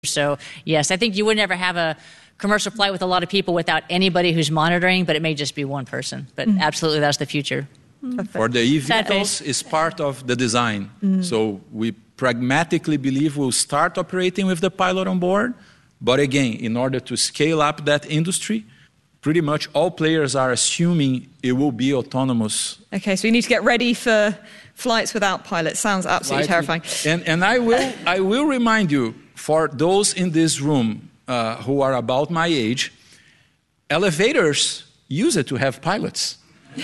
So, yes, I think you would never have a commercial flight with a lot of people without anybody who's monitoring, but it may just be one person. But absolutely, that's the future. For the eVTOLs, it's part of the design. So we pragmatically believe we'll start operating with the pilot on board. But again, in order to scale up that industry, pretty much all players are assuming it will be autonomous. Okay, so we need to get ready for flights without pilots. Sounds absolutely terrifying. And I will remind you, for those in this room who are about my age, elevators use it to have pilots. So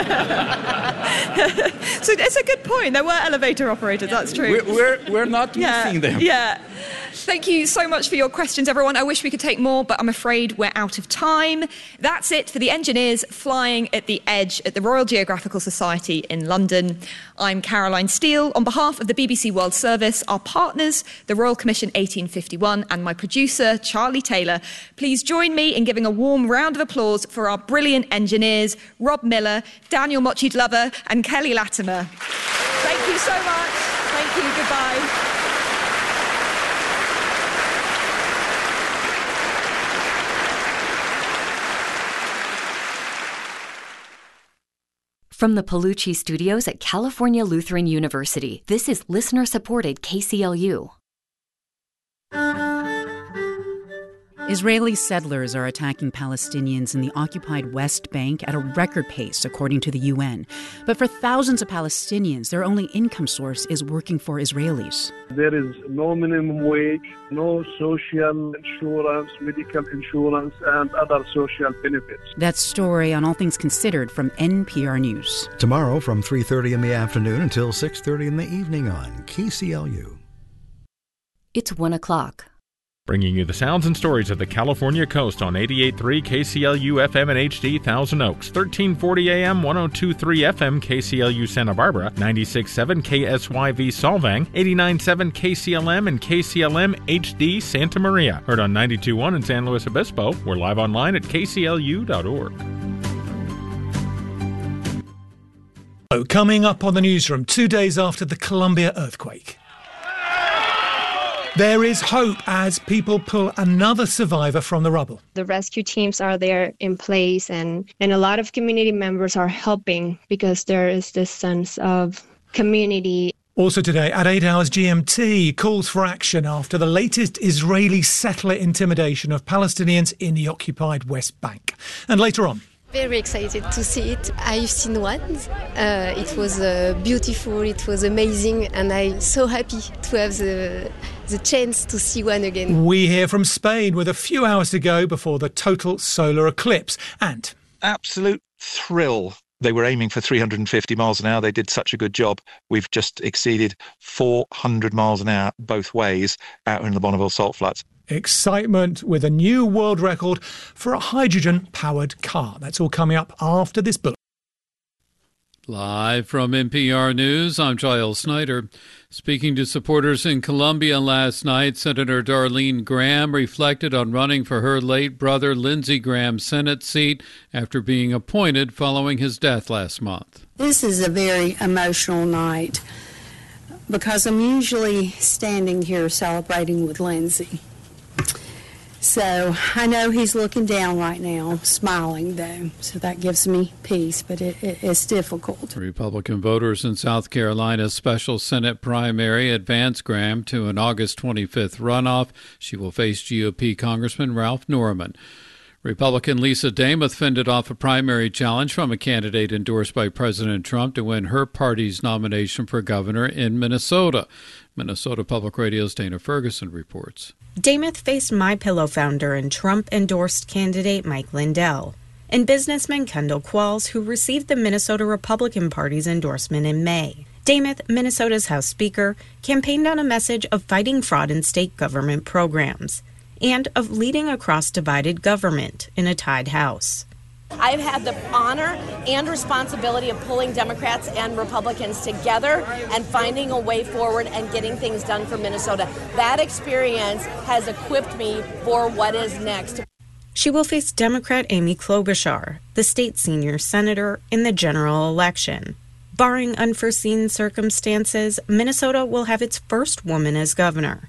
it's a good point. There were elevator operators, that's true. We're not missing them. Yeah. Thank you so much for your questions, everyone. I wish we could take more, but I'm afraid we're out of time. That's it for the engineers flying at the edge at the Royal Geographical Society in London. I'm Caroline Steele. On behalf of the BBC World Service, our partners, the Royal Commission 1851, and my producer, Charlie Taylor, please join me in giving a warm round of applause for our brilliant engineers, Rob Miller, Daniel Mochi-Glover, and Kelly Latimer. Thank you so much. Thank you. Goodbye. From the Palucci Studios at California Lutheran University, this is listener-supported KCLU. Israeli settlers are attacking Palestinians in the occupied West Bank at a record pace, according to the UN. But for thousands of Palestinians, their only income source is working for Israelis. There is no minimum wage, no social insurance, medical insurance, and other social benefits. That story on All Things Considered from NPR News. Tomorrow from 3:30 in the afternoon until 6:30 in the evening on KCLU. It's 1 o'clock. Bringing you the sounds and stories of the California coast on 88.3 KCLU FM and HD Thousand Oaks, 1340 AM, 102.3 FM KCLU Santa Barbara, 96.7 KSYV Solvang, 89.7 KCLM and KCLM HD Santa Maria. Heard on 92.1 in San Luis Obispo. We're live online at kclu.org. Coming up on the newsroom, 2 days after the Columbia earthquake. There is hope as people pull another survivor from the rubble. The rescue teams are there in place and a lot of community members are helping because there is this sense of community. Also today, at 8 hours GMT, calls for action after the latest Israeli settler intimidation of Palestinians in the occupied West Bank. And later on, very excited to see it. I've seen one. It was beautiful, it was amazing, and I'm so happy to have the chance to see one again. We hear from Spain with a few hours to go before the total solar eclipse. And absolute thrill. They were aiming for 350 miles an hour. They did such a good job. We've just exceeded 400 miles an hour both ways out in the Bonneville Salt Flats. Excitement with a new world record for a hydrogen-powered car. That's all coming up after this book. Live from NPR News, I'm Giles Snyder. Speaking to supporters in Columbia last night, Senator Darlene Graham reflected on running for her late brother Lindsey Graham's Senate seat after being appointed following his death last month. This is a very emotional night because I'm usually standing here celebrating with Lindsey. So I know he's looking down right now, smiling though, so that gives me peace, but it's difficult. Republican voters in South Carolina's special Senate primary advanced Graham to an August 25th runoff. She will face GOP Congressman Ralph Norman. Republican Lisa Damoth fended off a primary challenge from a candidate endorsed by President Trump to win her party's nomination for governor in Minnesota. Minnesota Public Radio's Dana Ferguson reports. Damoth faced MyPillow founder and Trump-endorsed candidate Mike Lindell and businessman Kendall Qualls, who received the Minnesota Republican Party's endorsement in May. Damoth, Minnesota's House Speaker, campaigned on a message of fighting fraud in state government programs and of leading across divided government in a tied House. I've had the honor and responsibility of pulling Democrats and Republicans together and finding a way forward and getting things done for Minnesota. That experience has equipped me for what is next. She will face Democrat Amy Klobuchar, the state's senior senator, in the general election. Barring unforeseen circumstances, Minnesota will have its first woman as governor.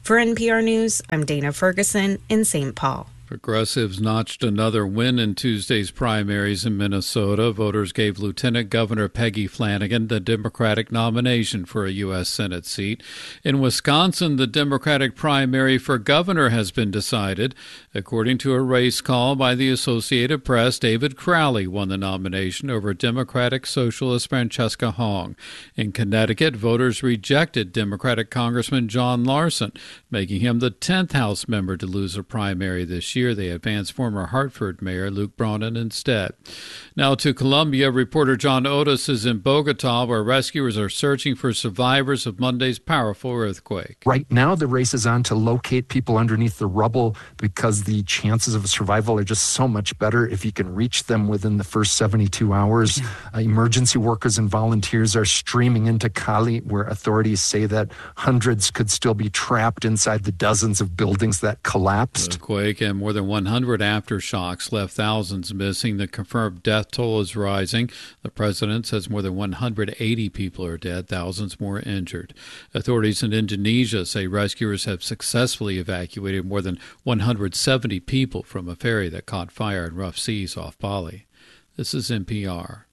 For NPR News, I'm Dana Ferguson in St. Paul. Progressives notched another win in Tuesday's primaries in Minnesota. Voters gave Lieutenant Governor Peggy Flanagan the Democratic nomination for a U.S. Senate seat. In Wisconsin, the Democratic primary for governor has been decided. According to a race call by the Associated Press, David Crowley won the nomination over Democratic Socialist Francesca Hong. In Connecticut, voters rejected Democratic Congressman John Larson, making him the 10th House member to lose a primary this year. They advanced former Hartford Mayor Luke Bronin instead. Now to Colombia, reporter John Otis is in Bogota, where rescuers are searching for survivors of Monday's powerful earthquake. Right now, the race is on to locate people underneath the rubble because the chances of survival are just so much better if you can reach them within the first 72 hours. Emergency workers and volunteers are streaming into Cali, where authorities say that hundreds could still be trapped inside the dozens of buildings that collapsed. The quake and more than 100 aftershocks left thousands missing. The confirmed death toll is rising. The president says more than 180 people are dead, thousands more injured. Authorities in Indonesia say rescuers have successfully evacuated more than 170 people from a ferry that caught fire in rough seas off Bali. This is NPR.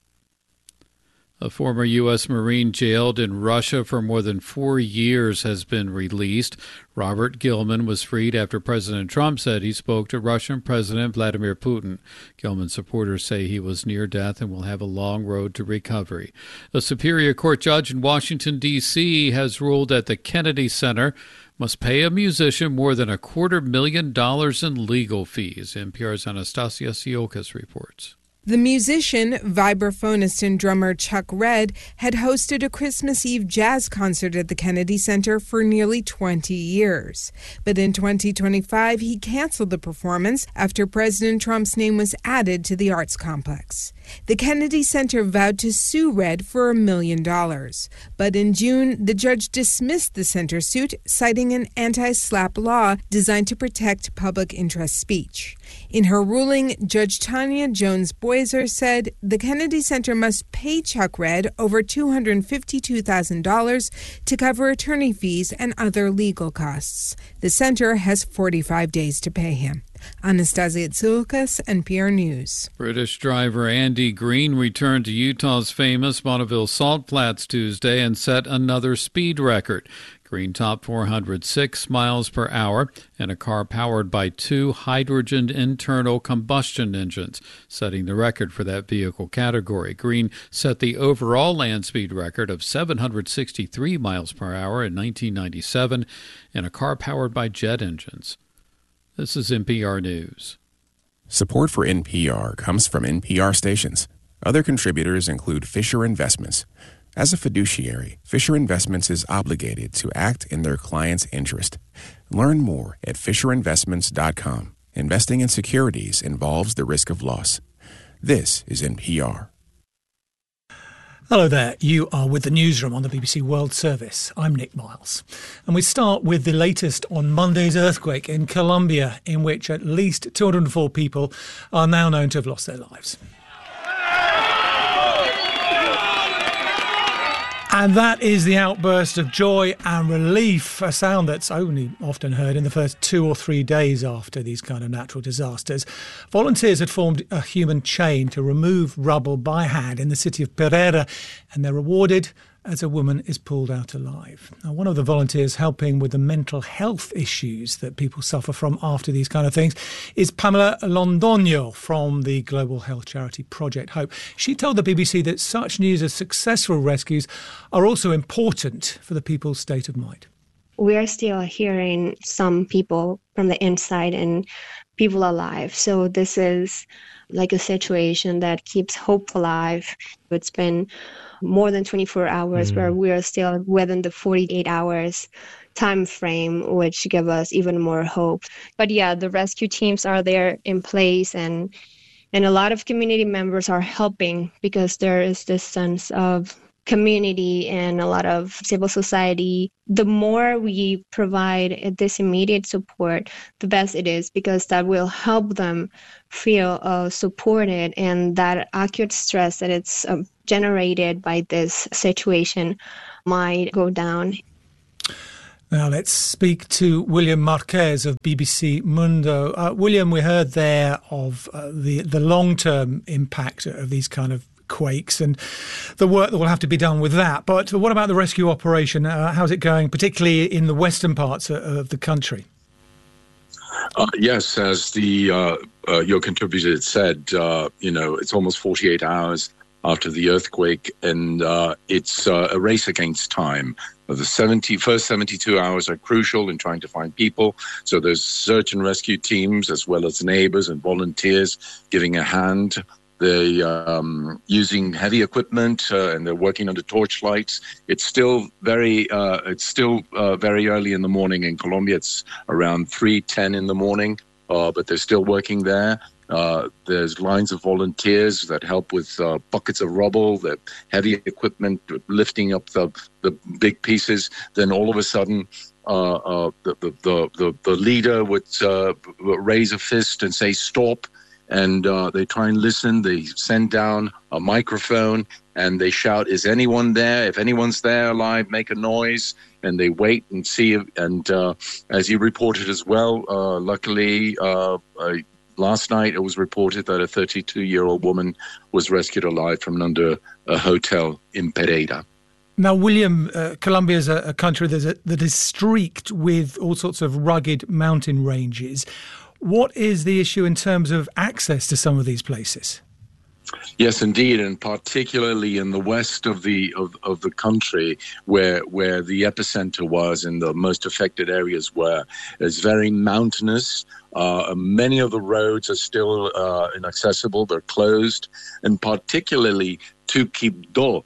A former U.S. Marine jailed in Russia for more than 4 years has been released. Robert Gilman was freed after President Trump said he spoke to Russian President Vladimir Putin. Gilman's supporters say he was near death and will have a long road to recovery. A Superior Court judge in Washington, D.C. has ruled that the Kennedy Center must pay a musician more than $250,000 in legal fees. NPR's Anastasia Siokas reports. The musician, vibraphonist and drummer Chuck Redd had hosted a Christmas Eve jazz concert at the Kennedy Center for nearly 20 years. But in 2025, he canceled the performance after President Trump's name was added to the arts complex. The Kennedy Center vowed to sue Redd for $1 million. But in June, the judge dismissed the center suit, citing an anti-SLAPP law designed to protect public interest speech. In her ruling, Judge Tanya Jones-Boiser said the Kennedy Center must pay Chuck Redd over $252,000 to cover attorney fees and other legal costs. The center has 45 days to pay him. Anastasia Tsioukas, NPR News. British driver Andy Green returned to Utah's famous Bonneville Salt Flats Tuesday and set another speed record. Green topped 406 miles per hour in a car powered by 2 hydrogen internal combustion engines, setting the record for that vehicle category. Green set the overall land speed record of 763 miles per hour in 1997 in a car powered by jet engines. This is NPR News. Support for NPR comes from NPR stations. Other contributors include Fisher Investments. As a fiduciary, Fisher Investments is obligated to act in their client's interest. Learn more at FisherInvestments.com. Investing in securities involves the risk of loss. This is NPR. Hello there, you are with the Newsroom on the BBC World Service. I'm Nick Miles. And we start with the latest on Monday's earthquake in Colombia, in which at least 204 people are now known to have lost their lives. And that is the outburst of joy and relief, a sound that's only often heard in the first 2 or 3 days after these kind of natural disasters. Volunteers had formed a human chain to remove rubble by hand in the city of Pereira, and they're rewarded as a woman is pulled out alive. Now, one of the volunteers helping with the mental health issues that people suffer from after these kind of things is Pamela Londoño from the global health charity Project Hope. She told the BBC that such news of successful rescues are also important for the people's state of mind. We are still hearing some people from the inside and people alive. So this is like a situation that keeps hope alive. It's been more than 24 hours where we are still within the 48 hours time frame, which give us even more hope. But yeah, the rescue teams are there in place, and a lot of community members are helping because there is this sense of community and a lot of civil society. The more we provide this immediate support, the best it is, because that will help them feel supported, and that acute stress that it's generated by this situation might go down. Now let's speak to William Marquez of BBC Mundo. William, we heard there of the long-term impact of these kind of quakes and the work that will have to be done with that. But what about the rescue operation? How's it going, particularly in the western parts of the country? Yes, as your contributor said, it's almost 48 hours after the earthquake, and it's a race against time. The first 72 hours are crucial in trying to find people. So there's search and rescue teams as well as neighbors and volunteers giving a hand. They're using heavy equipment and they're working under torchlights. It's still very early in the morning in Colombia. It's around 3:10 in the morning, but they're still working there. There's lines of volunteers that help with buckets of rubble, the heavy equipment, lifting up the big pieces. Then all of a sudden, the leader would raise a fist and say, "Stop." And they try and listen. They send down a microphone and they shout, "Is anyone there? If anyone's there alive, make a noise." And they wait and see. And as you reported as well, luckily, last night it was reported that a 32-year-old woman was rescued alive from under a hotel in Pereira. Now, William, Colombia is a country that is streaked with all sorts of rugged mountain ranges. What is the issue in terms of access to some of these places? Yes, indeed, and particularly in the west of the country, where the epicenter was, and the most affected areas were, it's very mountainous. Many of the roads are still inaccessible; they're closed, and particularly to Quibdó,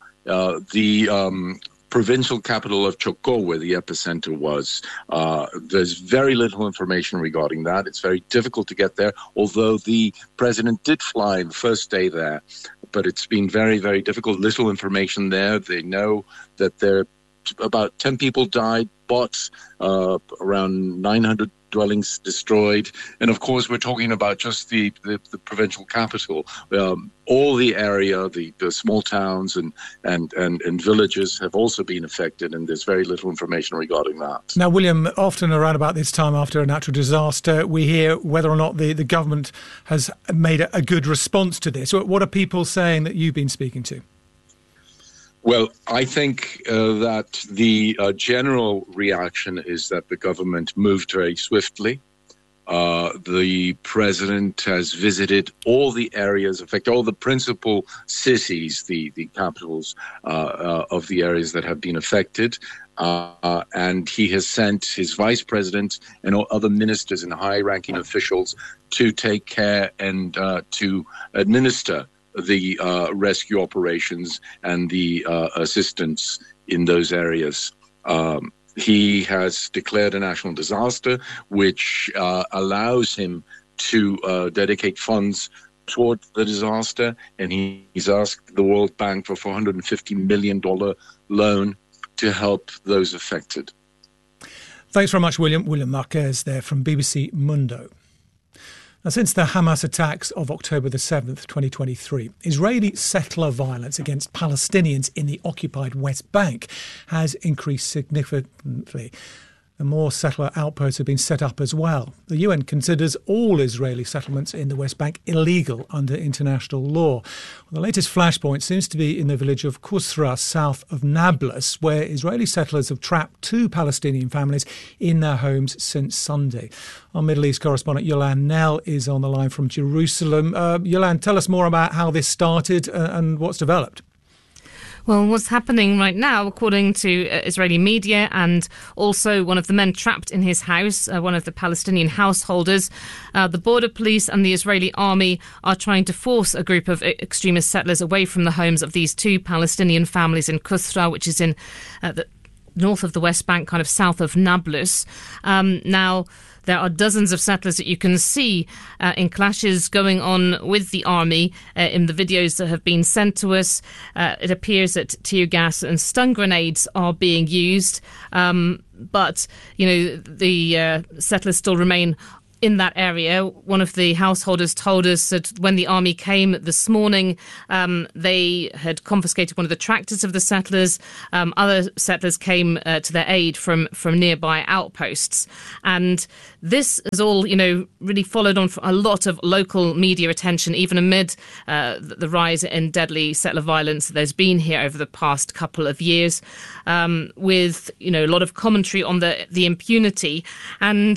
the provincial capital of Chocó, where the epicenter was. There's very little information regarding that. It's very difficult to get there, although the president did fly the first day there. But it's been very, very difficult. Little information there. They know that about 10 people died, but around 900 dwellings destroyed. And of course, we're talking about just the provincial capital. All the area, the small towns and villages have also been affected, and there's very little information regarding that. Now, William, often around about this time after a natural disaster, we hear whether or not the government has made a good response to this. What are people saying that you've been speaking to? Well, I think that the general reaction is that the government moved very swiftly. The president has visited all the areas, in fact, all the principal cities, the capitals of the areas that have been affected. And he has sent his vice president and all other ministers and high-ranking officials to take care and to administer the rescue operations and the assistance in those areas. He has declared a national disaster, which allows him to dedicate funds toward the disaster, and he's asked the World Bank for $450 million loan to help those affected. Thanks very much, William. William Marquez there from BBC Mundo. Now, since the Hamas attacks of October the 7th, 2023, Israeli settler violence against Palestinians in the occupied West Bank has increased significantly. And more settler outposts have been set up as well. The UN considers all Israeli settlements in the West Bank illegal under international law. Well, the latest flashpoint seems to be in the village of Kusra, south of Nablus, where Israeli settlers have trapped 2 Palestinian families in their homes since Sunday. Our Middle East correspondent Yolande Knell is on the line from Jerusalem. Yolande, tell us more about how this started and what's developed. Well, what's happening right now, according to Israeli media, and also one of the men trapped in his house, one of the Palestinian householders, the border police and the Israeli army are trying to force a group of extremist settlers away from the homes of these 2 Palestinian families in Kusra, which is in the north of the West Bank, kind of south of Nablus. Now, there are dozens of settlers that you can see in clashes going on with the army in the videos that have been sent to us. It appears that tear gas and stun grenades are being used. But, you know, the settlers still remain in that area. One of the householders told us that when the army came this morning, they had confiscated one of the tractors of the settlers. Other settlers came to their aid from nearby outposts. And this has all, really followed on for a lot of local media attention, even amid the rise in deadly settler violence there's been here over the past couple of years, with, a lot of commentary on the impunity. And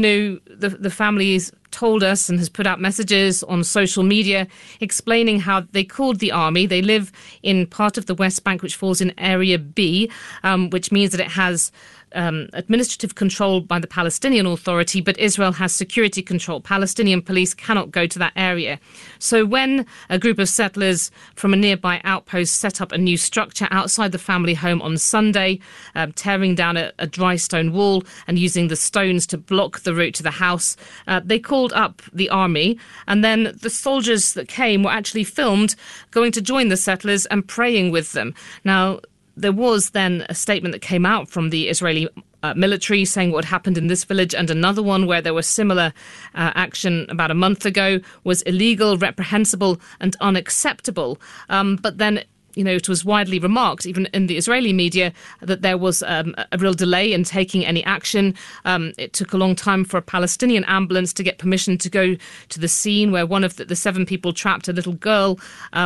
the families told us and has put out messages on social media explaining how they called the army. They live in part of the West Bank, which falls in Area B, which means that it has administrative control by the Palestinian Authority, but Israel has security control. Palestinian police cannot go to that area. So when a group of settlers from a nearby outpost set up a new structure outside the family home on Sunday, tearing down a dry stone wall and using the stones to block the route to the house, they called up the army, and then the soldiers that came were actually filmed going to join the settlers and praying with them. Now, there was then a statement that came out from the Israeli military saying what happened in this village, and another one where there was similar action about a month ago was illegal, reprehensible and unacceptable. But then it was widely remarked, even in the Israeli media, that there was a real delay in taking any action. It took a long time for a Palestinian ambulance to get permission to go to the scene where one of the 7 people trapped, a little girl,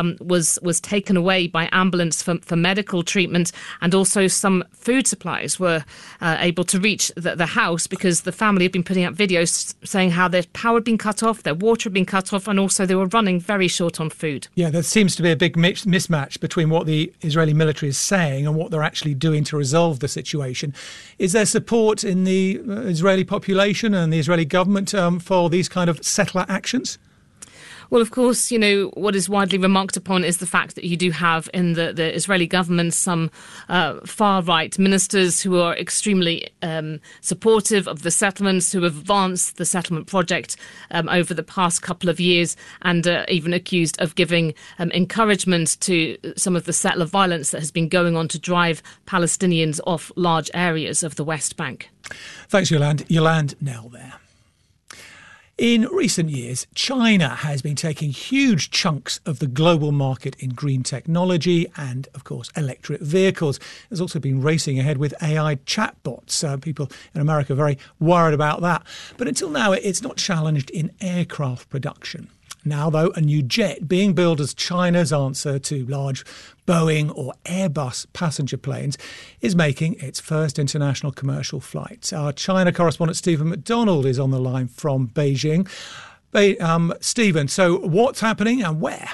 was taken away by ambulance for medical treatment, and also some food supplies were able to reach the house because the family had been putting out videos saying how their power had been cut off, their water had been cut off, and also they were running very short on food. Yeah, there seems to be a big mismatch between what the Israeli military is saying and what they're actually doing to resolve the situation. Is there support in the Israeli population and the Israeli government for these kind of settler actions? Well, of course, what is widely remarked upon is the fact that you do have in the Israeli government some far-right ministers who are extremely supportive of the settlements, who have advanced the settlement project over the past couple of years, and even accused of giving encouragement to some of the settler violence that has been going on to drive Palestinians off large areas of the West Bank. Thanks, Yolande Nell there. In recent years, China has been taking huge chunks of the global market in green technology and, of course, electric vehicles. There's also been racing ahead with AI chatbots. People in America are very worried about that. But until now, it's not challenged in aircraft production. Now, though, a new jet being built as China's answer to large Boeing or Airbus passenger planes is making its first international commercial flight. Our China correspondent Stephen McDonald is on the line from Beijing. Stephen, so what's happening and where?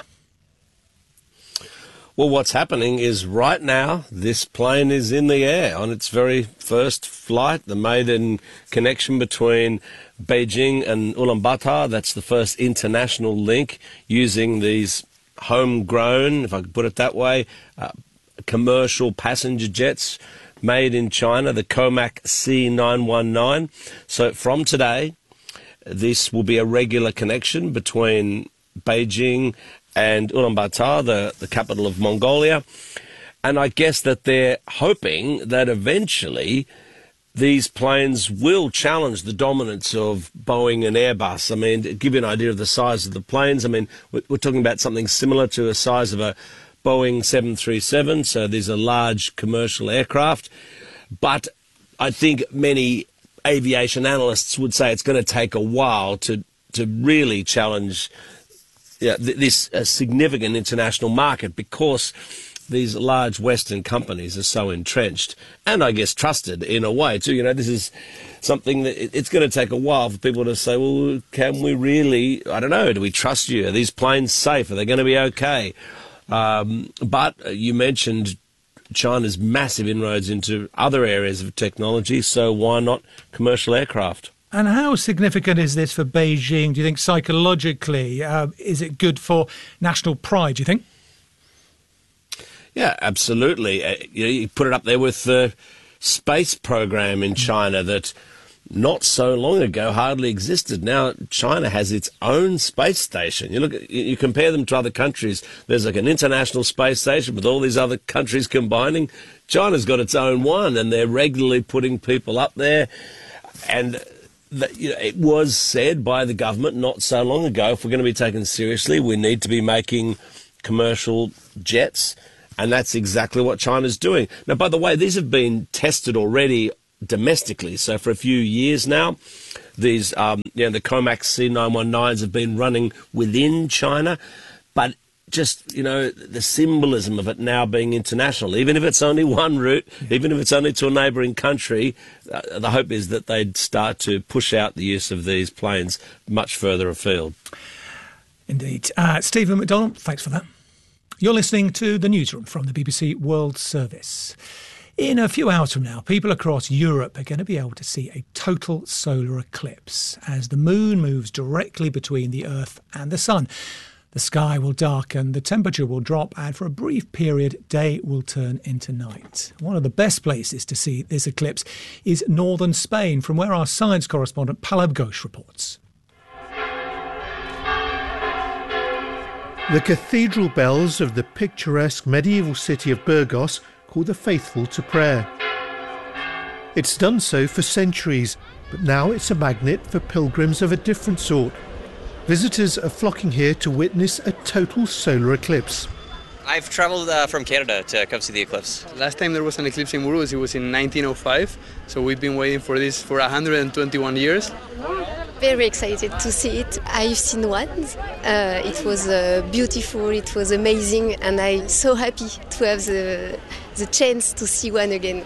Well, what's happening is right now this plane is in the air on its very first flight, the maiden connection between Beijing and Ulaanbaatar. That's the first international link using these homegrown, if I could put it that way, commercial passenger jets made in China, the Comac C919. So from today, this will be a regular connection between Beijing and Ulaanbaatar, the capital of Mongolia. And I guess that they're hoping that eventually these planes will challenge the dominance of Boeing and Airbus. I mean, to give you an idea of the size of the planes, I mean, we're talking about something similar to the size of a Boeing 737, so these are large commercial aircraft. But I think many aviation analysts would say it's going to take a while to really challenge this significant international market, because these large Western companies are so entrenched and I guess trusted in a way too. This is something that it's going to take a while for people to say, well, can we really, I don't know, do we trust you? Are these planes safe? Are they going to be okay? But you mentioned China's massive inroads into other areas of technology, so why not commercial aircraft? And how significant is this for Beijing? Do you think psychologically, is it good for national pride, do you think? Yeah, absolutely. You put it up there with the space program in China that not so long ago hardly existed. Now China has its own space station. You compare them to other countries. There's like an international space station with all these other countries combining. China's got its own one, and they're regularly putting people up there. And it was said by the government not so long ago, if we're going to be taken seriously, we need to be making commercial jets, and that's exactly what China's doing. Now, by the way, these have been tested already domestically, so for a few years now, these the COMAC C919s have been running within China, but just, the symbolism of it now being international, even if it's only one route, even if it's only to a neighbouring country, the hope is that they'd start to push out the use of these planes much further afield. Indeed. Stephen McDonald, thanks for that. You're listening to the Newsroom from the BBC World Service. In a few hours from now, people across Europe are going to be able to see a total solar eclipse as the moon moves directly between the Earth and the Sun. The sky will darken, the temperature will drop, and for a brief period, day will turn into night. One of the best places to see this eclipse is northern Spain, from where our science correspondent Palab Ghosh reports. The cathedral bells of the picturesque medieval city of Burgos call the faithful to prayer. It's done so for centuries, but now it's a magnet for pilgrims of a different sort. Visitors are flocking here to witness a total solar eclipse. I've travelled from Canada to come see the eclipse. Last time there was an eclipse in Burgos, it was in 1905, so we've been waiting for this for 121 years. Very excited to see it. I've seen one. It was beautiful, it was amazing, and I'm so happy to have the chance to see one again.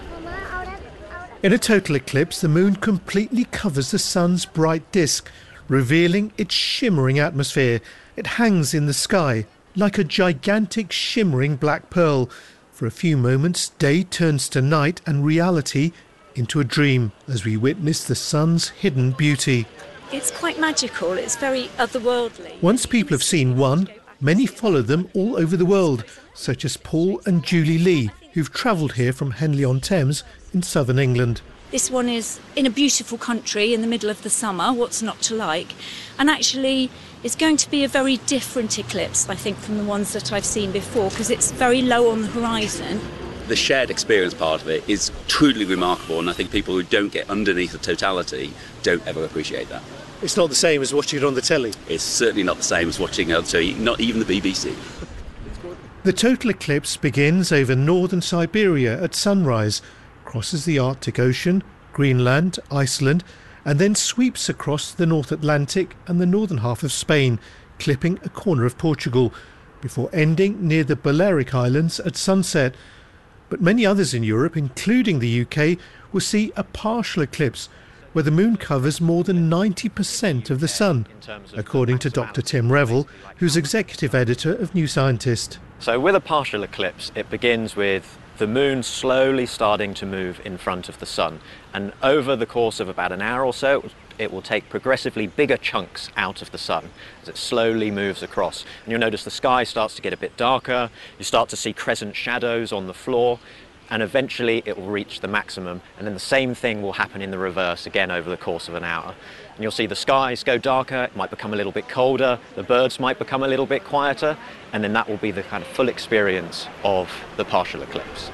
In a total eclipse, the moon completely covers the sun's bright disk, revealing its shimmering atmosphere. It hangs in the sky like a gigantic shimmering black pearl. For a few moments, day turns to night and reality into a dream as we witness the sun's hidden beauty. It's quite magical, it's very otherworldly. Once people have seen one, many follow them all over the world, such as Paul and Julie Lee, who've travelled here from Henley-on-Thames in southern England. This one is in a beautiful country in the middle of the summer, what's not to like? And actually, it's going to be a very different eclipse, I think, from the ones that I've seen before, because it's very low on the horizon. The shared experience part of it is truly remarkable, and I think people who don't get underneath the totality don't ever appreciate that. It's not the same as watching it on the telly. It's certainly not the same as watching it on telly, not even the BBC. The total eclipse begins over northern Siberia at sunrise, crosses the Arctic Ocean, Greenland, Iceland, and then sweeps across the North Atlantic and the northern half of Spain, clipping a corner of Portugal, before ending near the Balearic Islands at sunset. But many others in Europe, including the UK, will see a partial eclipse, where the moon covers more than 90% of the sun, according to Dr. Tim Revel, who's executive editor of New Scientist. So with a partial eclipse, it begins with the moon slowly starting to move in front of the sun, and over the course of about an hour or so, it will take progressively bigger chunks out of the sun as it slowly moves across. And you'll notice the sky starts to get a bit darker, you start to see crescent shadows on the floor, and eventually it will reach the maximum, and then the same thing will happen in the reverse again over the course of an hour. And you'll see the skies go darker, it might become a little bit colder, the birds might become a little bit quieter, and then that will be the kind of full experience of the partial eclipse.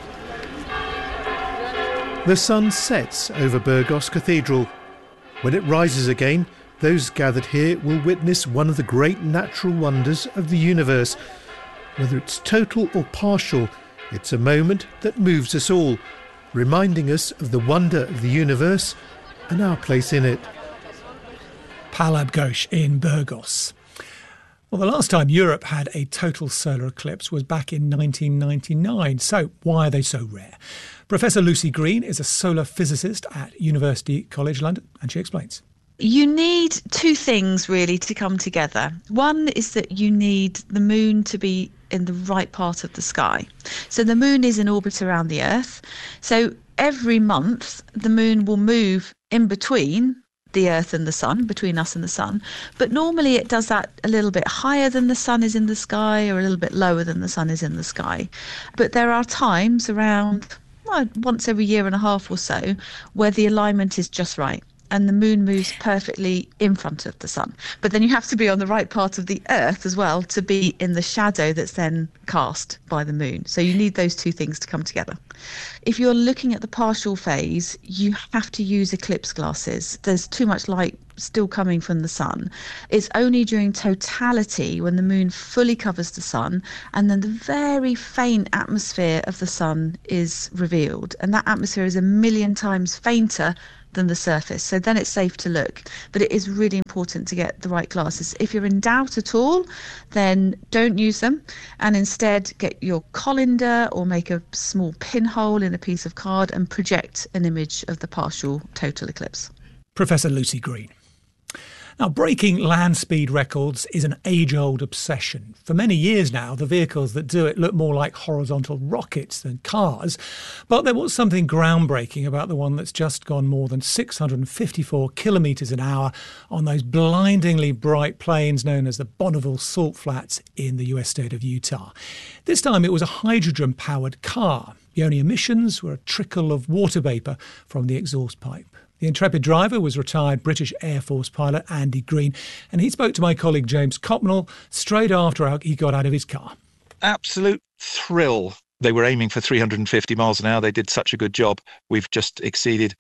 The sun sets over Burgos Cathedral. When it rises again, those gathered here will witness one of the great natural wonders of the universe. Whether it's total or partial, it's a moment that moves us all, reminding us of the wonder of the universe and our place in it. Palab Ghosh in Burgos. Well, the last time Europe had a total solar eclipse was back in 1999. So why are they so rare? Professor Lucy Green is a solar physicist at University College London, and she explains. You need two things really to come together. One is that you need the moon to be in the right part of the sky. So the moon is in orbit around the Earth. So every month the moon will move in between the Earth and the Sun, between us and the Sun. But normally it does that a little bit higher than the Sun is in the sky or a little bit lower than the Sun is in the sky. But there are times around once every year and a half or so where the alignment is just right. and the moon moves perfectly in front of the sun. But then you have to be on the right part of the earth as well to be in the shadow that's then cast by the moon. So you need those two things to come together. If you're looking at the partial phase, you have to use eclipse glasses. There's too much light still coming from the sun. It's only during totality, when the moon fully covers the sun, and then the very faint atmosphere of the sun is revealed. And that atmosphere is 1,000,000 times fainter than the surface. So then it's safe to look. But it is really important to get the right glasses. If you're in doubt at all, then don't use them, and instead get your colander or make a small pinhole in a piece of card and project an image of the partial total eclipse. Professor Lucy Green. Now, breaking land speed records is an age-old obsession. For many years now, the vehicles that do it look more like horizontal rockets than cars. But there was something groundbreaking about the one that's just gone more than 654 kilometres an hour on those blindingly bright plains known as the Bonneville Salt Flats in the US state of Utah. This time it was a hydrogen-powered car. The only emissions were a trickle of water vapour from the exhaust pipe. The intrepid driver was retired British Air Force pilot Andy Green, and he spoke to my colleague James Copnell straight after he got out of his car. Absolute thrill. They were aiming for 350 miles an hour. They did such a good job. We've just exceeded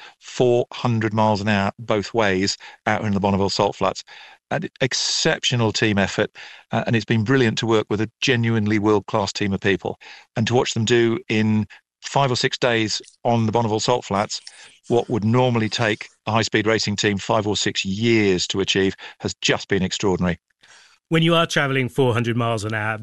400 miles an hour both ways out in the Bonneville Salt Flats. An exceptional team effort, and it's been brilliant to work with a genuinely world-class team of people. And to watch them do in 5 or 6 days on the Bonneville Salt Flats what would normally take a high-speed racing team 5 or 6 years to achieve has just been extraordinary. When you are travelling 400 miles an hour,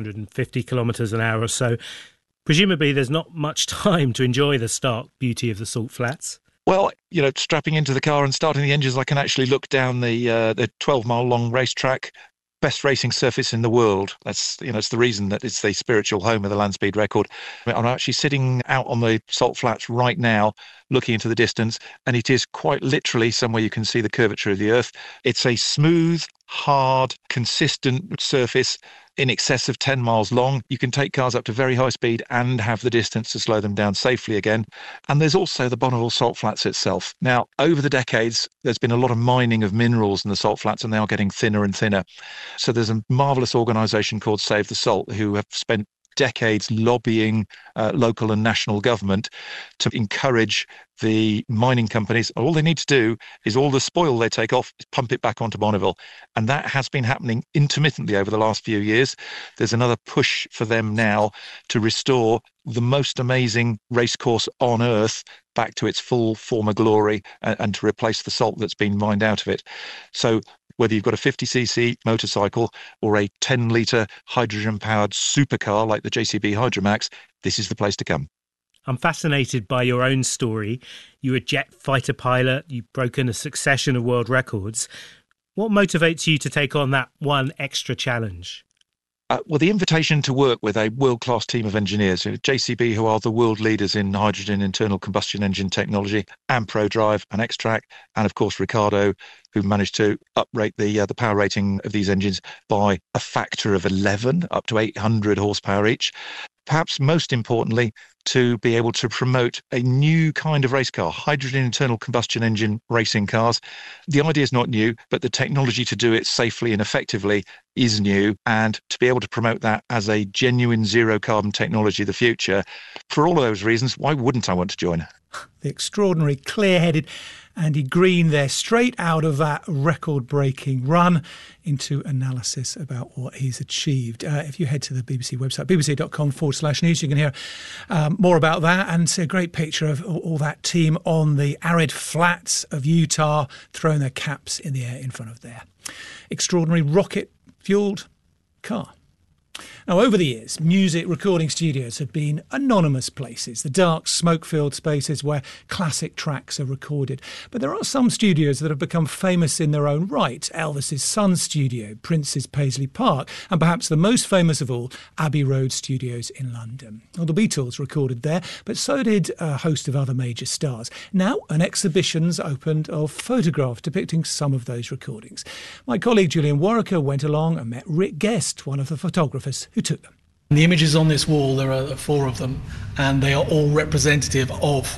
650 kilometres an hour or so, presumably there's not much time to enjoy the stark beauty of the Salt Flats. Well, strapping into the car and starting the engines, I can actually look down the 12-mile long racetrack. Best racing surface in the world. That's, it's the reason that it's the spiritual home of the land speed record. I'm actually sitting out on the Salt Flats right now, looking into the distance, and it is quite literally somewhere you can see the curvature of the earth. It's a smooth, hard, consistent surface in excess of 10 miles long. You can take cars up to very high speed and have the distance to slow them down safely again. And there's also the Bonneville Salt Flats itself. Now, over the decades, there's been a lot of mining of minerals in the salt flats, and they are getting thinner and thinner. So there's a marvellous organisation called Save the Salt, who have spent decades lobbying local and national government to encourage the mining companies. All they need to do is all the spoil they take off, pump it back onto Bonneville. And that has been happening intermittently over the last few years. There's another push for them now to restore the most amazing racecourse on Earth back to its full former glory and to replace the salt that's been mined out of it. So whether you've got a 50cc motorcycle or a 10-litre hydrogen-powered supercar like the JCB Hydromax, this is the place to come. I'm fascinated by your own story. You're a jet fighter pilot. You've broken a succession of world records. What motivates you to take on that one extra challenge? Well, the invitation to work with a world-class team of engineers, JCB, who are the world leaders in hydrogen internal combustion engine technology, and ProDrive and Xtrac, and of course Ricardo, who managed to uprate the power rating of these engines by a factor of 11, up to 800 horsepower each. Perhaps most importantly, to be able to promote a new kind of race car, hydrogen internal combustion engine racing cars. The idea is not new, but the technology to do it safely and effectively is new. And to be able to promote that as a genuine zero carbon technology of the future, for all of those reasons, why wouldn't I want to join? The extraordinary, clear-headed Andy Green there, straight out of that record-breaking run into analysis about what he's achieved. If you head to the BBC website, bbc.com/news, you can hear more about that and see a great picture of all that team on the arid flats of Utah throwing their caps in the air in front of their extraordinary rocket-fueled car. Now, over the years, music recording studios have been anonymous places, the dark, smoke-filled spaces where classic tracks are recorded. But there are some studios that have become famous in their own right. Elvis's Sun Studio, Prince's Paisley Park, and perhaps the most famous of all, Abbey Road Studios in London. Well, the Beatles recorded there, but so did a host of other major stars. Now, an exhibition's opened of photographs depicting some of those recordings. My colleague Julian Warwicker went along and met Rick Guest, one of the photographers who took them. The images on this wall, there are 4 of them, and they are all representative of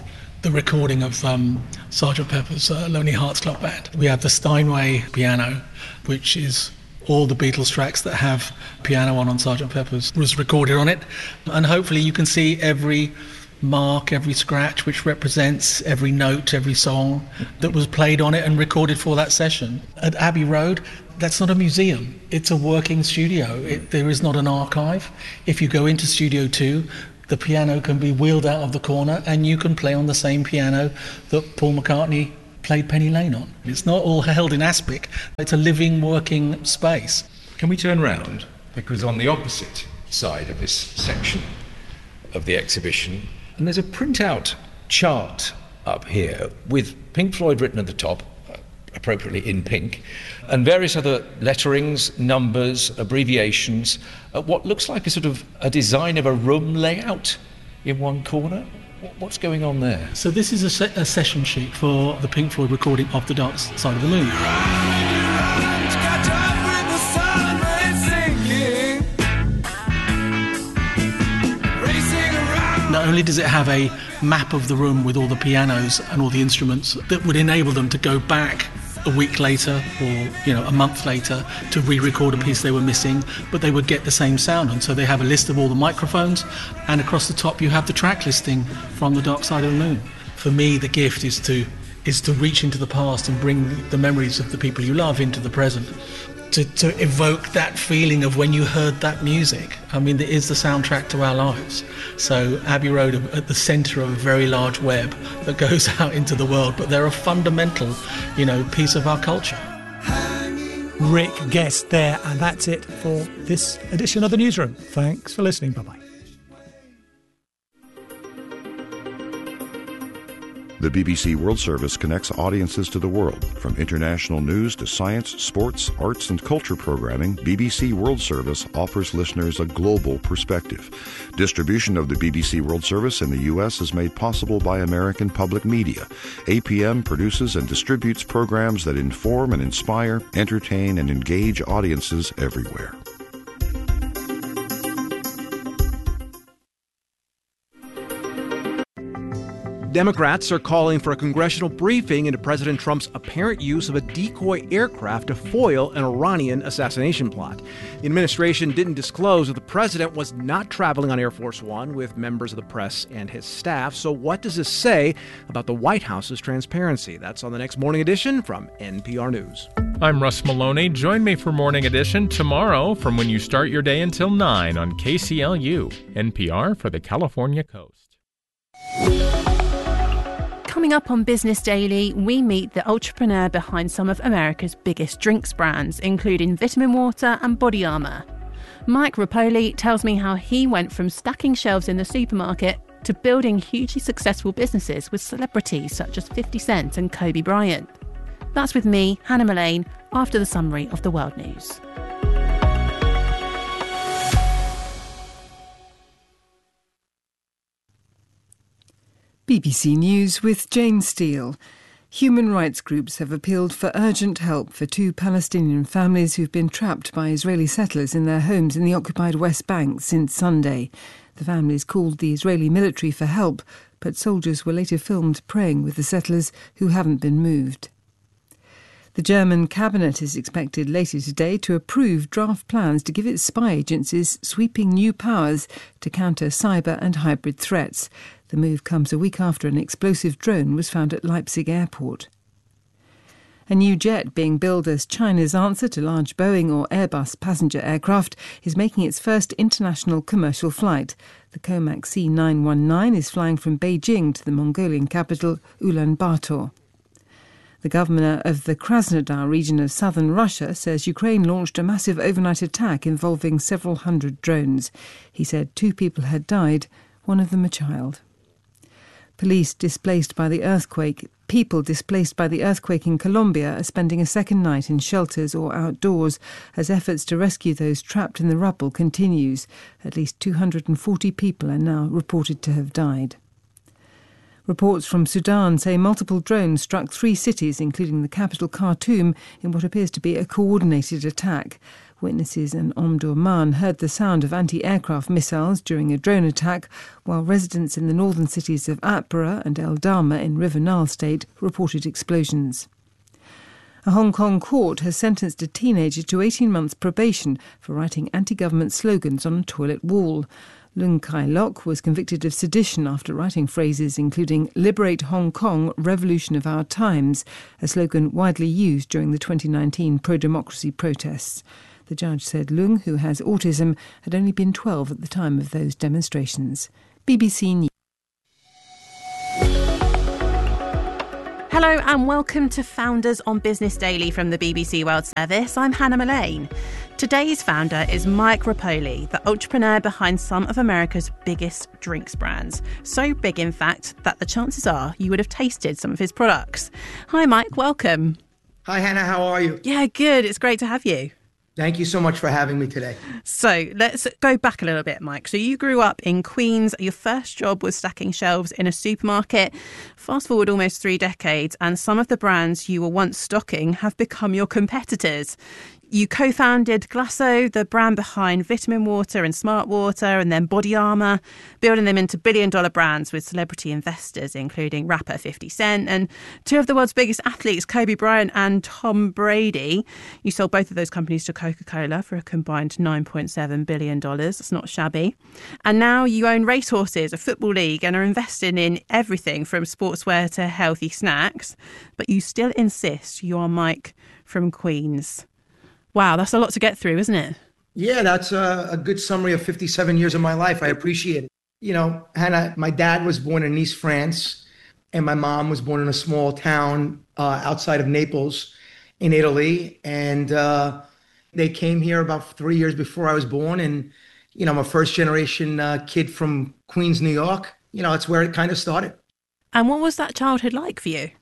the recording of Sgt. Pepper's Lonely Hearts Club Band. We have the Steinway piano, which is all the Beatles tracks that have piano on Sgt. Pepper's was recorded on it. And hopefully you can see every mark, every scratch, which represents every note, every song that was played on it and recorded for that session. At Abbey Road, that's not a museum. It's a working studio. There is not an archive. If you go into Studio 2, the piano can be wheeled out of the corner and you can play on the same piano that Paul McCartney played Penny Lane on. It's not all held in aspic. It's a living, working space. Can we turn round? Because on the opposite side of this section of the exhibition, and there's a printout chart up here with Pink Floyd written at the top, appropriately in pink, and various other letterings, numbers, abbreviations, what looks like a sort of a design of a room layout in one corner. What's going on there? So this is a session sheet for the Pink Floyd recording of The Dark Side of the Moon. Not only does it have a map of the room with all the pianos and all the instruments that would enable them to go back a week later or a month later to re-record a piece they were missing, but they would get the same sound. And so they have a list of all the microphones, and across the top you have the track listing from The Dark Side of the Moon. For me, the gift is to reach into the past and bring the memories of the people you love into the present, to evoke that feeling of when you heard that music. I mean, it is the soundtrack to our lives. So Abbey Road are at the centre of a very large web that goes out into the world, but they're a fundamental, piece of our culture. Rick Guest there, and that's it for this edition of The Newsroom. Thanks for listening. Bye-bye. The BBC World Service connects audiences to the world. From international news to science, sports, arts and culture programming, BBC World Service offers listeners a global perspective. Distribution of the BBC World Service in the U.S. is made possible by American Public Media. APM produces and distributes programs that inform and inspire, entertain and engage audiences everywhere. Democrats are calling for a congressional briefing into President Trump's apparent use of a decoy aircraft to foil an Iranian assassination plot. The administration didn't disclose that the president was not traveling on Air Force One with members of the press and his staff. So what does this say about the White House's transparency? That's on the next Morning Edition from NPR News. I'm Russ Maloney. Join me for Morning Edition tomorrow from when you start your day until 9 on KCLU, NPR for the California coast. Coming up on Business Daily, we meet the entrepreneur behind some of America's biggest drinks brands, including Vitamin Water and Body Armour. Mike Rapoli tells me how he went from stacking shelves in the supermarket to building hugely successful businesses with celebrities such as 50 Cent and Kobe Bryant. That's with me, Hannah Mullane, after the summary of the world news. BBC News with Jane Steele. Human rights groups have appealed for urgent help for 2 Palestinian families who've been trapped by Israeli settlers in their homes in the occupied West Bank since Sunday. The families called the Israeli military for help, but soldiers were later filmed praying with the settlers who haven't been moved. The German cabinet is expected later today to approve draft plans to give its spy agencies sweeping new powers to counter cyber and hybrid threats. The move comes a week after an explosive drone was found at Leipzig airport. A new jet being billed as China's answer to large Boeing or Airbus passenger aircraft is making its first international commercial flight. The Comac C919 is flying from Beijing to the Mongolian capital Ulaanbaatar. The governor of the Krasnodar region of southern Russia says Ukraine launched a massive overnight attack involving several hundred drones. He said 2 people had died, one of them a child. People displaced by the earthquake in Colombia are spending a second night in shelters or outdoors as efforts to rescue those trapped in the rubble continues. At least 240 people are now reported to have died. Reports from Sudan say multiple drones struck 3 cities, including the capital Khartoum, in what appears to be a coordinated attack. Witnesses in Omdurman heard the sound of anti-aircraft missiles during a drone attack, while residents in the northern cities of Atbara and El Dama in River Nile State reported explosions. A Hong Kong court has sentenced a teenager to 18 months probation for writing anti-government slogans on a toilet wall. Lung Kai Lok was convicted of sedition after writing phrases including "Liberate Hong Kong, Revolution of Our Times," a slogan widely used during the 2019 pro-democracy protests. The judge said Lung, who has autism, had only been 12 at the time of those demonstrations. BBC News. Hello and welcome to Founders on Business Daily from the BBC World Service. I'm Hannah Mullane. Today's founder is Mike Repole, the entrepreneur behind some of America's biggest drinks brands. So big, in fact, that the chances are you would have tasted some of his products. Hi, Mike. Welcome. Hi, Hannah. How are you? Yeah, good. It's great to have you. Thank you so much for having me today. So let's go back a little bit, Mike. So you grew up in Queens. Your first job was stacking shelves in a supermarket. Fast forward almost 3 decades, and some of the brands you were once stocking have become your competitors. You co-founded Glasso, the brand behind Vitamin Water and Smart Water, and then Body Armour, building them into billion-dollar brands with celebrity investors, including rapper 50 Cent, and 2 of the world's biggest athletes, Kobe Bryant and Tom Brady. You sold both of those companies to Coca-Cola for a combined $9.7 billion. That's not shabby. And now you own racehorses, a football league, and are investing in everything from sportswear to healthy snacks. But you still insist you are Mike from Queens. Wow, that's a lot to get through, isn't it? Yeah, that's a good summary of 57 years of my life. I appreciate it. You know, Hannah, my dad was born in Nice, France, and my mom was born in a small town outside of Naples in Italy. And they came here about 3 years before I was born. And, you know, I'm a first-generation kid from Queens, New York. You know, that's where it kind of started. And what was that childhood like for you?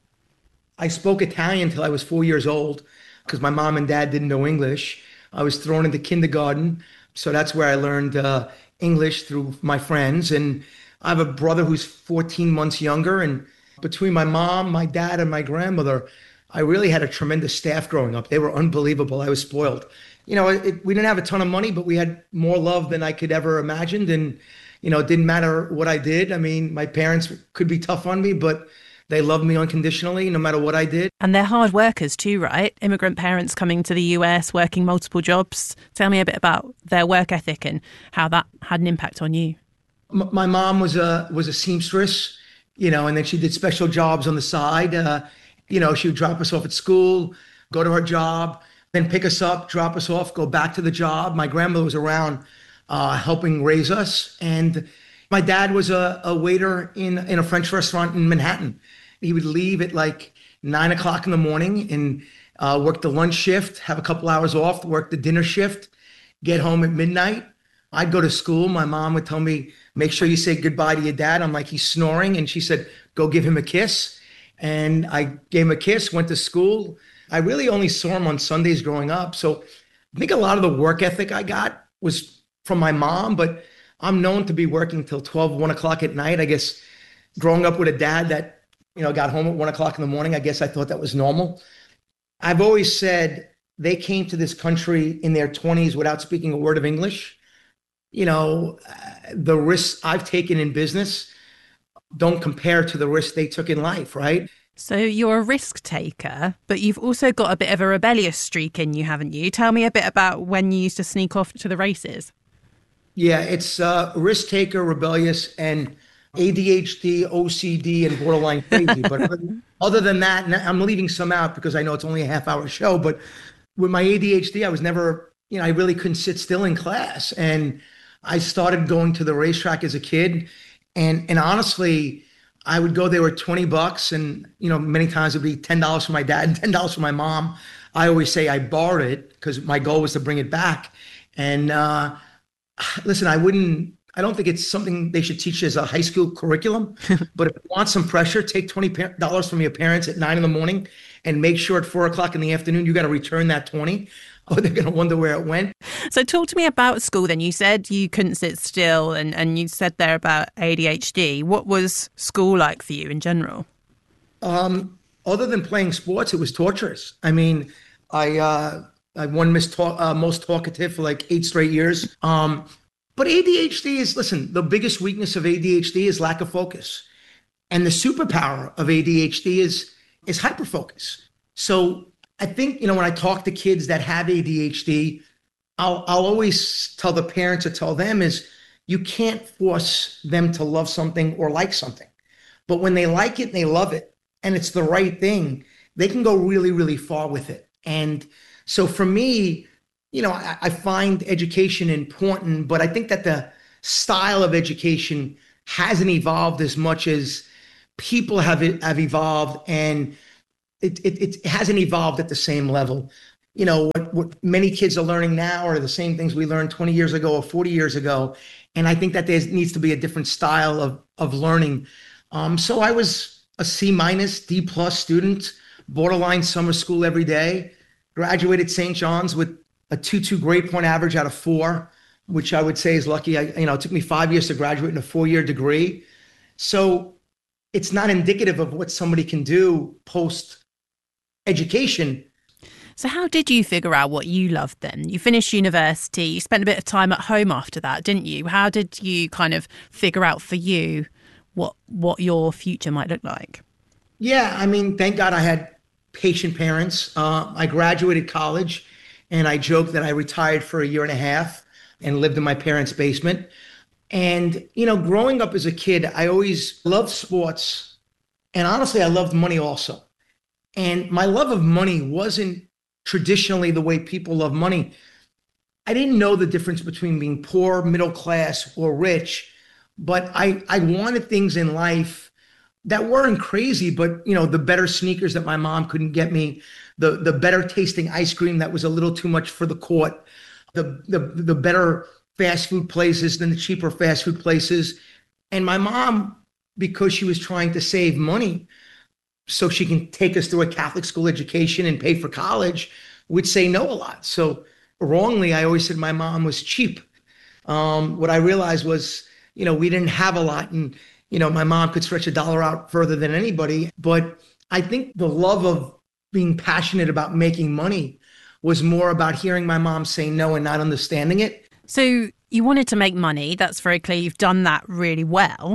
I spoke Italian till I was 4 years old, because my mom and dad didn't know English. I was thrown into kindergarten. So that's where I learned English through my friends. And I have a brother who's 14 months younger. And between my mom, my dad, and my grandmother, I really had a tremendous staff growing up. They were unbelievable. I was spoiled. You know, we didn't have a ton of money, but we had more love than I could ever imagined. And, you know, it didn't matter what I did. I mean, my parents could be tough on me, but they loved me unconditionally, no matter what I did. And they're hard workers too, right? Immigrant parents coming to the US, working multiple jobs. Tell me a bit about their work ethic and how that had an impact on you. My mom was a seamstress, you know, and then she did special jobs on the side. You know, she would drop us off at school, go to her job, then pick us up, drop us off, go back to the job. My grandmother was around helping raise us. And my dad was a waiter in a French restaurant in Manhattan. He would leave at like 9 o'clock in the morning and work the lunch shift, have a couple hours off, work the dinner shift, get home at midnight. I'd go to school. My mom would tell me, make sure you say goodbye to your dad. I'm like, he's snoring. And she said, go give him a kiss. And I gave him a kiss, went to school. I really only saw him on Sundays growing up. So I think a lot of the work ethic I got was from my mom, but I'm known to be working till 12, 1 o'clock at night. I guess growing up with a dad that, you know, got home at 1 o'clock in the morning, I guess I thought that was normal. I've always said they came to this country in their 20s without speaking a word of English. You know, the risks I've taken in business don't compare to the risks they took in life, right? So you're a risk taker, but you've also got a bit of a rebellious streak in you, haven't you? Tell me a bit about when you used to sneak off to the races. Yeah, it's risk taker, rebellious, and ADHD, OCD, and borderline crazy. But other than that, I'm leaving some out because I know it's only a half-hour show. But with my ADHD, I was never, you know, I really couldn't sit still in class. And I started going to the racetrack as a kid. And honestly, I would go there with $20, and, you know, many times it'd be $10 for my dad and $10 for my mom. I always say I borrowed it because my goal was to bring it back. And listen, I don't think it's something they should teach as a high school curriculum, but if you want some pressure, take $20 from your parents at 9 in the morning and make sure at 4 o'clock in the afternoon, you got to return that 20. or they're going to wonder where it went. So talk to me about school then. You said you couldn't sit still and you said there about ADHD. What was school like for you in general? Other than playing sports, it was torturous. I mean, I won most talkative for like 8 straight years. But ADHD is, listen, the biggest weakness of ADHD is lack of focus. And the superpower of ADHD is hyperfocus. So I think, when I talk to kids that have ADHD, I'll always tell the parents or tell them is you can't force them to love something or like something. But when they like it and they love it and it's the right thing, they can go really, really far with it. And so for me, I find education important, but I think that the style of education hasn't evolved as much as people have evolved, and it hasn't evolved at the same level. What many kids are learning now are the same things we learned 20 years ago or 40 years ago. And I think that there needs to be a different style of learning. So I was a C-, D+ student, borderline summer school every day, graduated St. John's with a 2.2 grade point average out of 4, which I would say is lucky. It took me 5 years to graduate in a 4-year degree. So it's not indicative of what somebody can do post-education. So how did you figure out what you loved then? You finished university, you spent a bit of time at home after that, didn't you? How did you kind of figure out for you what your future might look like? Yeah, I mean, thank God I had patient parents. I graduated college, and I joked that I retired for 1.5 years and lived in my parents' basement. And, growing up as a kid, I always loved sports. And honestly, I loved money also. And my love of money wasn't traditionally the way people love money. I didn't know the difference between being poor, middle class, or rich. But I wanted things in life that weren't crazy, but, the better sneakers that my mom couldn't get me, the better tasting ice cream that was a little too much for the court, the better fast food places than the cheaper fast food places. And my mom, because she was trying to save money so she can take us through a Catholic school education and pay for college, would say no a lot. So wrongly, I always said my mom was cheap. What I realized was, we didn't have a lot, and, my mom could stretch $1 out further than anybody. But I think the love of being passionate about making money was more about hearing my mom say no and not understanding it. So you wanted to make money. That's very clear. You've done that really well.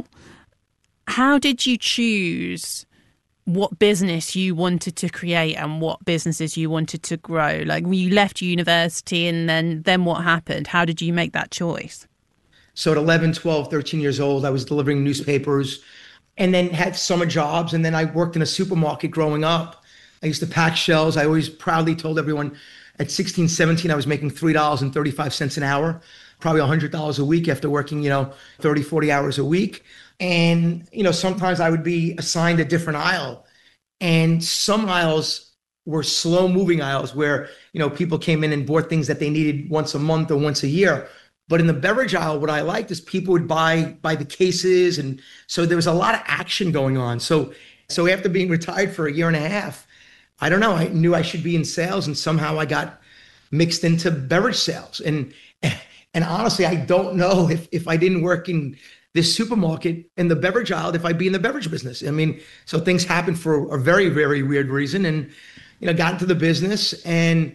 How did you choose what business you wanted to create and what businesses you wanted to grow? Like, when you left university and then what happened? How did you make that choice? So at 11, 12, 13 years old, I was delivering newspapers and then had summer jobs. And then I worked in a supermarket growing up. I used to pack shelves. I always proudly told everyone at 16, 17, I was making $3.35 an hour, probably $100 a week after working, 30, 40 hours a week. And, sometimes I would be assigned a different aisle. And some aisles were slow moving aisles where, people came in and bought things that they needed once a month or once a year. But in the beverage aisle, what I liked is people would buy the cases. And so there was a lot of action going on. So after being retired for 1.5 years, I don't know, I knew I should be in sales, and somehow I got mixed into beverage sales. And honestly, I don't know if I didn't work in this supermarket in the beverage aisle, if I'd be in the beverage business. I mean, so things happened for a very, very weird reason, and, got into the business. And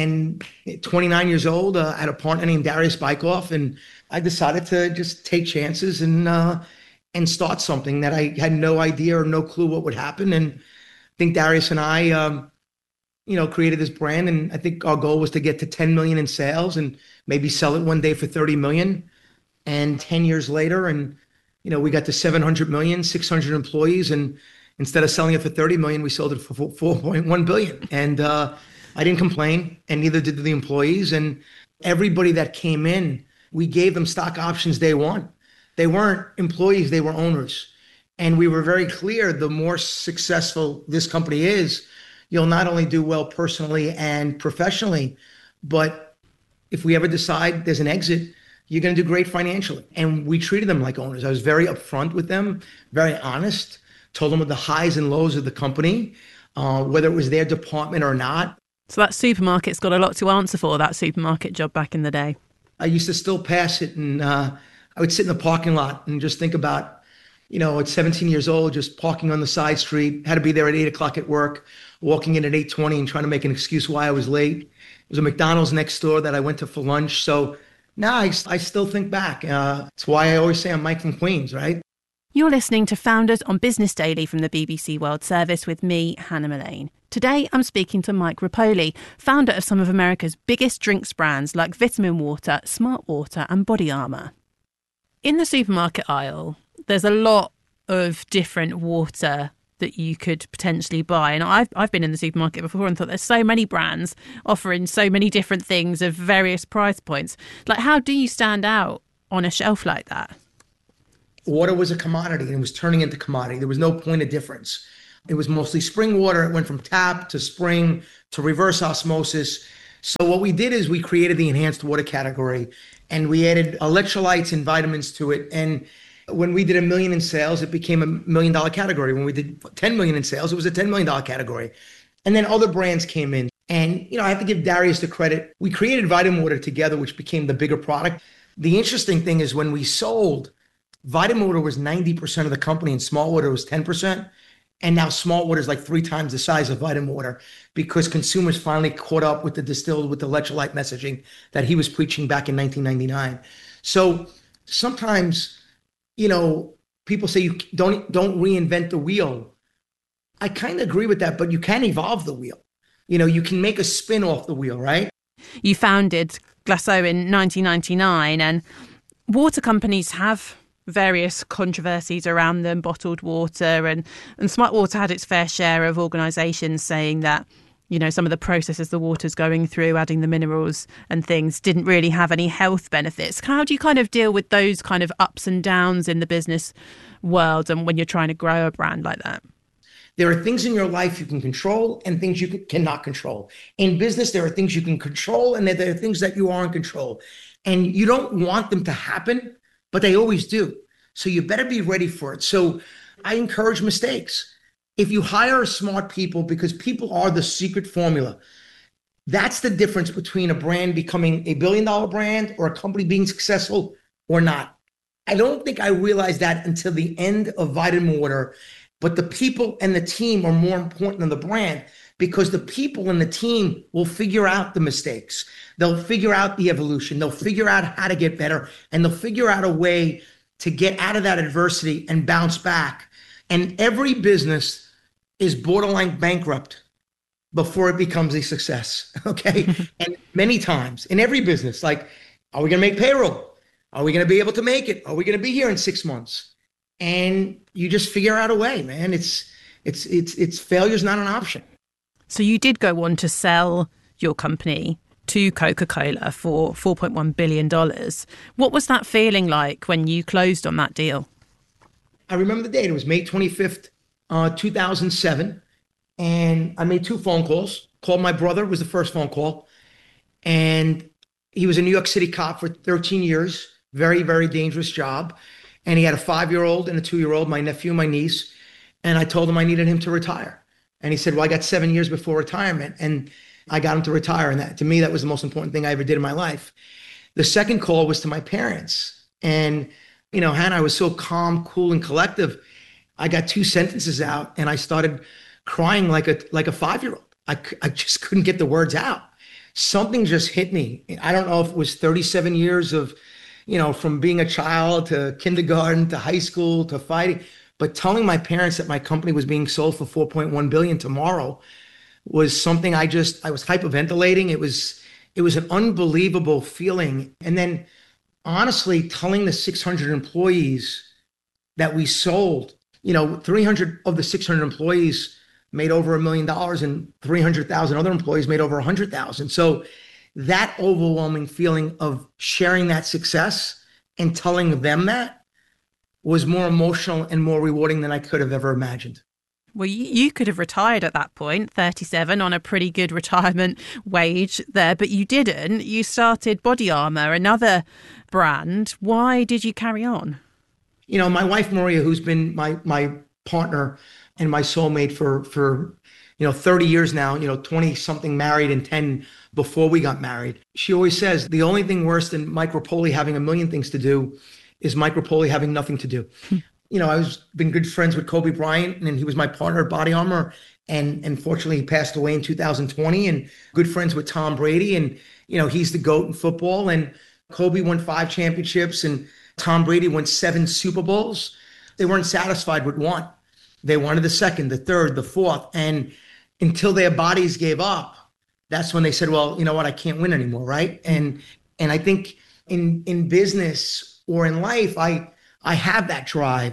29 years old, I had a partner named Darius Bykoff, and I decided to just take chances and start something that I had no idea or no clue what would happen. And I think Darius and I, created this brand, and I think our goal was to get to 10 million in sales and maybe sell it one day for 30 million. And 10 years later, and, we got to 700 million, 600 employees. And instead of selling it for 30 million, we sold it for 4.1 billion. And I didn't complain, and neither did the employees. And everybody that came in, we gave them stock options day one. They weren't employees, they were owners. And we were very clear, the more successful this company is, you'll not only do well personally and professionally, but if we ever decide there's an exit, you're going to do great financially. And we treated them like owners. I was very upfront with them, very honest, told them what the highs and lows of the company, whether it was their department or not. So that supermarket's got a lot to answer for, that supermarket job back in the day. I used to still pass it, and I would sit in the parking lot and just think about, at 17 years old, just parking on the side street, had to be there at 8 o'clock at work, walking in at 8:20 and trying to make an excuse why I was late. There was a McDonald's next door that I went to for lunch. So now I still think back. It's why I always say I'm Mike from Queens, right? You're listening to Founders on Business Daily from the BBC World Service with me, Hannah Mullane. Today, I'm speaking to Mike Repole, founder of some of America's biggest drinks brands like Vitamin Water, Smart Water and Body Armour. In the supermarket aisle, there's a lot of different water that you could potentially buy. And I've been in the supermarket before and thought there's so many brands offering so many different things of various price points. Like, how do you stand out on a shelf like that? Water was a commodity and it was turning into commodity. There was no point of difference. It was mostly spring water. It went from tap to spring to reverse osmosis. So what we did is we created the enhanced water category and we added electrolytes and vitamins to it. And when we did $1 million in sales, it became $1 million category. When we did 10 million in sales, it was a $10 million category. And then other brands came in. And, I have to give Darius the credit. We created Vitamin Water together, which became the bigger product. The interesting thing is when we sold, Vitamin Water was 90% of the company and Smart Water was 10%. And now Smart Water is like 3 times the size of Vitamin Water because consumers finally caught up with the distilled, with the electrolyte messaging that he was preaching back in 1999. So sometimes, people say you don't reinvent the wheel. I kind of agree with that, but you can evolve the wheel. You can make a spin off the wheel, right? You founded Glacéau in 1999 and water companies have various controversies around them, bottled water, and Smart Water had its fair share of organisations saying that, some of the processes the water's going through, adding the minerals and things, didn't really have any health benefits. How do you kind of deal with those kind of ups and downs in the business world and when you're trying to grow a brand like that? There are things in your life you can control and things you cannot control. In business, there are things you can control and there are things that you are in control. And you don't want them to happen, but they always do. So you better be ready for it. So I encourage mistakes. If you hire smart people, because people are the secret formula, that's the difference between a brand becoming a $1 billion brand or a company being successful or not. I don't think I realized that until the end of Vitamin Water, but the people and the team are more important than the brand because the people and the team will figure out the mistakes. They'll figure out the evolution. They'll figure out how to get better and they'll figure out a way to get out of that adversity and bounce back. And every business is borderline bankrupt before it becomes a success, okay? And many times in every business, like, are we gonna make payroll? Are we gonna be able to make it? Are we gonna be here in 6 months? And you just figure out a way, man. It's failure's not an option. So you did go on to sell your company to Coca-Cola for $4.1 billion. What was that feeling like when you closed on that deal? I remember the date. It was May 25th, 2007. And I made 2 phone calls. Called my brother, was the first phone call. And he was a New York City cop for 13 years. Very, very dangerous job. And he had a 5-year-old and a 2-year-old, my nephew, my niece. And I told him I needed him to retire. And he said, well, I got 7 years before retirement. And I got him to retire. And that, to me, that was the most important thing I ever did in my life. The second call was to my parents. And, Hannah, I was so calm, cool, and collective. I got 2 sentences out and I started crying like a 5-year-old. I just couldn't get the words out. Something just hit me. I don't know if it was 37 years of, from being a child to kindergarten to high school to fighting, but telling my parents that my company was being sold for $4.1 billion tomorrow was something I was hyperventilating. It was an unbelievable feeling. And then honestly, telling the 600 employees that we sold, 300 of the 600 employees made over $1 million and 300,000 other employees made over 100,000. So that overwhelming feeling of sharing that success and telling them that was more emotional and more rewarding than I could have ever imagined. Well, you could have retired at that point, 37, on a pretty good retirement wage there, but you didn't. You started Body Armour, another brand. Why did you carry on? My wife, Maria, who's been my partner and my soulmate for 30 years now, 20 something married and 10 before we got married. She always says the only thing worse than Mike Repole having a million things to do is Mike Repole having nothing to do. I was been good friends with Kobe Bryant, and he was my partner at Body Armor. And unfortunately, he passed away in 2020. And good friends with Tom Brady, and he's the GOAT in football. And Kobe won 5 championships, and Tom Brady won 7 Super Bowls. They weren't satisfied with one. They wanted the second, the third, the fourth. And until their bodies gave up, that's when they said, well, you know what, I can't win anymore, right? And I think in business or in life, I have that drive.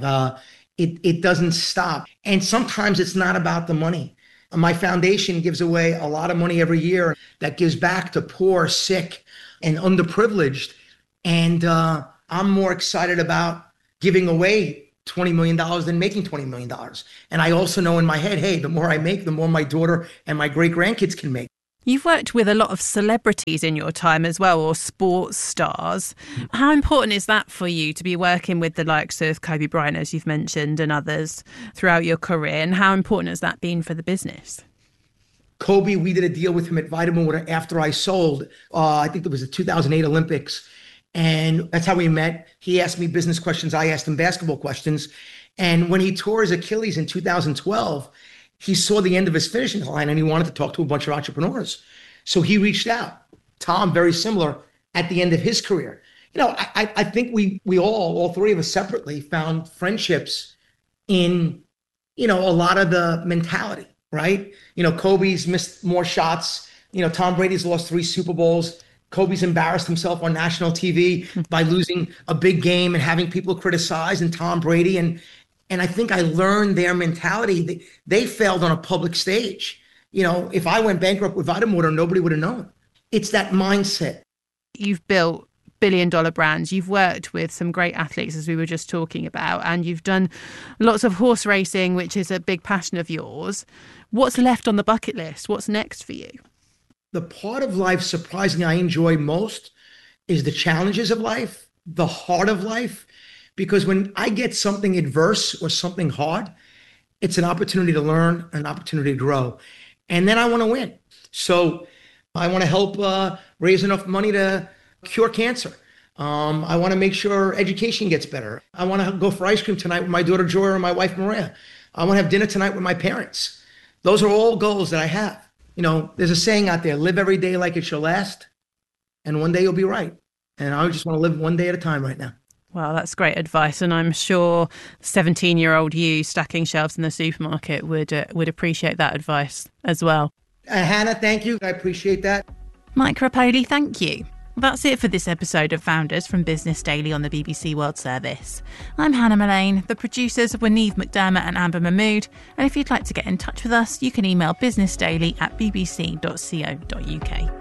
It doesn't stop. And sometimes it's not about the money. My foundation gives away a lot of money every year that gives back to poor, sick, and underprivileged. And I'm more excited about giving away $20 million than making $20 million. And I also know in my head, hey, the more I make, the more my daughter and my great grandkids can make. You've worked with a lot of celebrities in your time as well, or sports stars. How important is that for you to be working with the likes of Kobe Bryant, as you've mentioned, and others throughout your career? And how important has that been for the business? Kobe, we did a deal with him at Vitamin Water after I sold. I think it was the 2008 Olympics. And that's how we met. He asked me business questions. I asked him basketball questions. And when he tore his Achilles in 2012, he saw the end of his finishing line and he wanted to talk to a bunch of entrepreneurs. So he reached out. Tom, very similar at the end of his career. I think we all three of us separately found friendships in, a lot of the mentality, right? Kobe's missed more shots. Tom Brady's lost 3 Super Bowls. Kobe's embarrassed himself on national TV by losing a big game and having people criticize, and Tom Brady. And I think I learned their mentality. They failed on a public stage. If I went bankrupt with Vitamin Water, nobody would have known. It's that mindset. You've built billion-dollar brands. You've worked with some great athletes, as we were just talking about, and you've done lots of horse racing, which is a big passion of yours. What's left on the bucket list? What's next for you? The part of life, surprisingly, I enjoy most is the challenges of life, the heart of life. Because when I get something adverse or something hard, it's an opportunity to learn, an opportunity to grow. And then I want to win. So I want to help raise enough money to cure cancer. I want to make sure education gets better. I want to go for ice cream tonight with my daughter Joy and my wife Maria. I want to have dinner tonight with my parents. Those are all goals that I have. There's a saying out there, live every day like it's your last, and one day you'll be right. And I just want to live one day at a time right now. Well, that's great advice. And I'm sure 17-year-old you stacking shelves in the supermarket would appreciate that advice as well. Hannah, thank you. I appreciate that. Mike Repole, thank you. That's it for this episode of Founders from Business Daily on the BBC World Service. I'm Hannah Mullane. The producers were Niamh McDermott and Amber Mahmood. And if you'd like to get in touch with us, you can email businessdaily@bbc.co.uk.